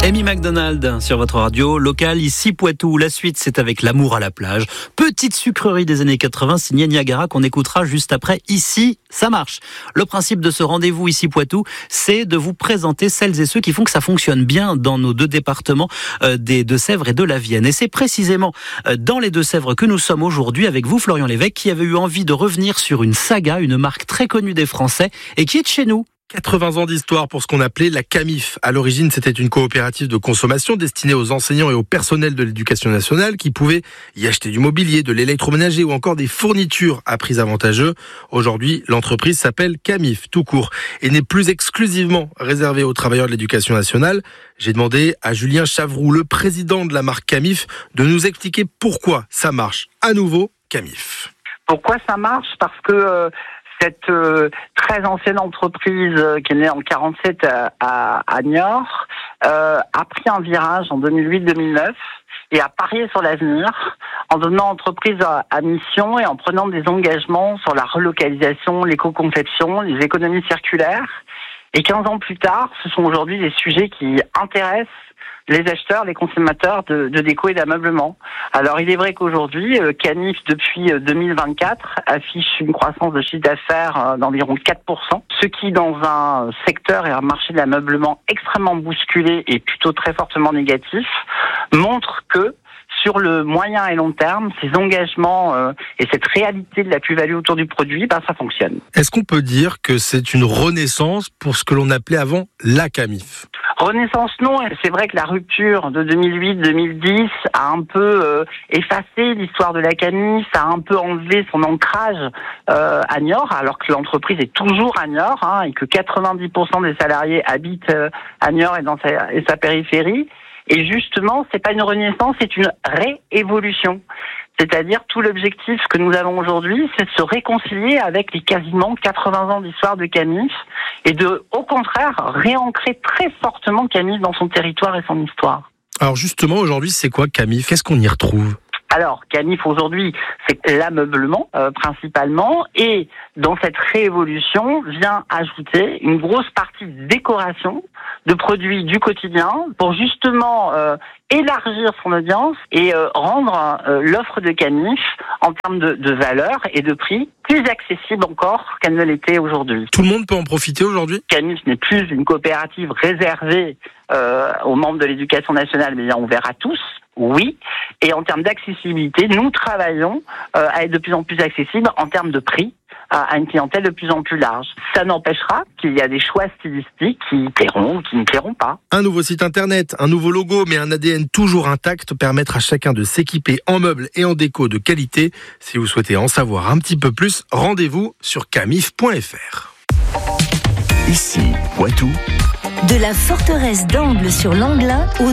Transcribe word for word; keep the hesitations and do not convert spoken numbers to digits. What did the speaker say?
Amy McDonald sur votre radio locale, ici Poitou. La suite, c'est avec L'amour à la plage. Petite sucrerie des années quatre-vingts, signée Niagara, qu'on écoutera juste après. Ici, ça marche. Le principe de ce rendez-vous ici Poitou, c'est de vous présenter celles et ceux qui font que ça fonctionne bien dans nos deux départements euh, des Deux-Sèvres et de la Vienne. Et c'est précisément euh, dans les Deux-Sèvres que nous sommes aujourd'hui avec vous, Florian Lévesque, qui avait eu envie de revenir sur une saga, une marque très connue des Français et qui est de chez nous. quatre-vingts ans d'histoire pour ce qu'on appelait la Camif. À l'origine, c'était une coopérative de consommation destinée aux enseignants et au personnel de l'éducation nationale qui pouvaient y acheter du mobilier, de l'électroménager ou encore des fournitures à prix avantageux. Aujourd'hui, l'entreprise s'appelle Camif, tout court, et n'est plus exclusivement réservée aux travailleurs de l'éducation nationale. J'ai demandé à Julien Chavroux, le président de la marque Camif, de nous expliquer pourquoi ça marche à nouveau Camif. Pourquoi ça marche ? Parce que euh, cette euh, très ancienne entreprise euh, qui est née en quarante-sept à, à, à Niort euh, a pris un virage en deux mille huit deux mille neuf et a parié sur l'avenir en devenant entreprise à, à mission et en prenant des engagements sur la relocalisation, l'éco-conception, les économies circulaires. Et quinze ans plus tard, ce sont aujourd'hui des sujets qui intéressent les acheteurs, les consommateurs de, de déco et d'ameublement. Alors, il est vrai qu'aujourd'hui, euh, Camif, depuis euh, deux mille vingt-quatre, affiche une croissance de chiffre d'affaires euh, d'environ quatre pour cent, ce qui, dans un secteur et un marché de l'ameublement extrêmement bousculé et plutôt très fortement négatif, montre que sur le moyen et long terme, ces engagements euh, et cette réalité de la plus-value autour du produit, ben, ça fonctionne. Est-ce qu'on peut dire que c'est une renaissance pour ce que l'on appelait avant la Camif ? Renaissance, non. C'est vrai que la rupture de deux mille huit deux mille dix a un peu euh, effacé l'histoire de la Camif, a un peu enlevé son ancrage euh, à Niort, alors que l'entreprise est toujours à Niort hein, et que quatre-vingt-dix pour cent des salariés habitent euh, à Niort et dans sa, et sa périphérie. Et justement, c'est pas une renaissance, c'est une réévolution. C'est-à-dire tout l'objectif que nous avons aujourd'hui, c'est de se réconcilier avec les quasiment quatre-vingts ans d'histoire de Camif et de, au contraire, réancrer très fortement Camif dans son territoire et son histoire. Alors justement, aujourd'hui, c'est quoi Camif ? Qu'est-ce qu'on y retrouve ? Alors, Camif, aujourd'hui, c'est l'ameublement, euh, principalement, et dans cette réévolution, vient ajouter une grosse partie de décoration, de produits du quotidien, pour justement euh, élargir son audience et euh, rendre euh, l'offre de Camif, en termes de, de valeur et de prix, plus accessible encore qu'elle ne l'était aujourd'hui. Tout le monde peut en profiter aujourd'hui ? Camif n'est plus une coopérative réservée euh, aux membres de l'éducation nationale, mais bien ouverte à tous. Oui, et en termes d'accessibilité, nous travaillons euh, à être de plus en plus accessible en termes de prix à, à une clientèle de plus en plus large. Ça n'empêchera qu'il y a des choix stylistiques qui plairont ou qui ne plairont pas. Un nouveau site internet, un nouveau logo, mais un A D N toujours intact, permettre à chacun de s'équiper en meubles et en déco de qualité. Si vous souhaitez en savoir un petit peu plus, rendez-vous sur camif point f r. Ici, Poitou. De la forteresse d'Angles sur l'Anglin au